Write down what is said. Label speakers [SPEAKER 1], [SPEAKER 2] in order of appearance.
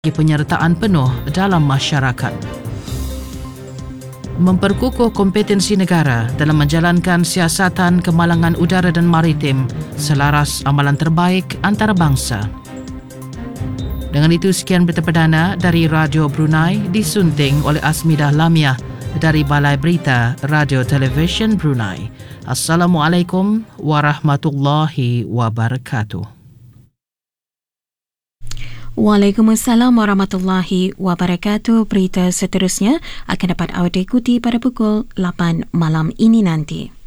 [SPEAKER 1] penyertaan penuh dalam masyarakat. Memperkukuh kompetensi negara dalam menjalankan siasatan kemalangan udara dan maritim selaras amalan terbaik antarabangsa. Dengan itu, sekian berita perdana dari Radio Brunei disunting oleh Asmidah Lamia dari Balai Berita Radio Television Brunei. Assalamualaikum warahmatullahi wabarakatuh.
[SPEAKER 2] Waalaikumsalam warahmatullahi wabarakatuh. Berita seterusnya akan dapat anda ikuti pada pukul 8 malam ini nanti.